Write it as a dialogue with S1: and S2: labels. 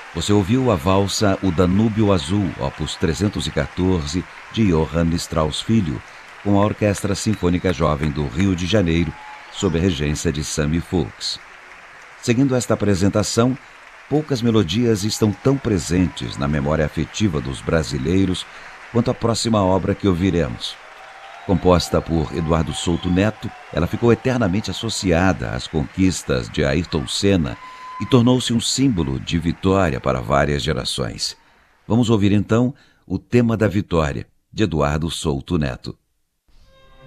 S1: Você ouviu a valsa O Danúbio Azul, opus 314, de Johann Strauss Filho, com a Orquestra Sinfônica Jovem do Rio de Janeiro, sob a regência de Sammy Folks. Seguindo esta apresentação, poucas melodias estão tão presentes na memória afetiva dos brasileiros quanto a próxima obra que ouviremos. Composta por Eduardo Souto Neto, ela ficou eternamente associada às conquistas de Ayrton Senna e tornou-se um símbolo de vitória para várias gerações. Vamos ouvir então o Tema da Vitória, de Eduardo Souto Neto.